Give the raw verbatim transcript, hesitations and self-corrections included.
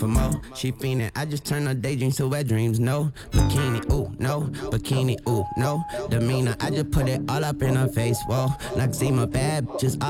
for more. She fiendin', I just turn her daydreams to wet dreams. No bikini, ooh, no bikini, ooh, no demeanor. I just put it all up in her face. Whoa, Noxema bad, just all